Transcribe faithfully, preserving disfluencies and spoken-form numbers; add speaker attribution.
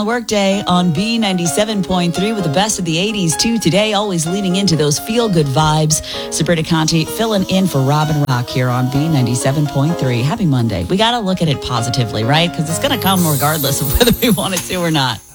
Speaker 1: Workday on B ninety-seven point three with the best of the eighties too today, always leading into those feel-good vibes. Sabrina Conti filling in for Robin Rock here on B ninety-seven point three. Happy Monday. We got to look at it positively, right? Because it's going to come regardless of whether we want it to or not.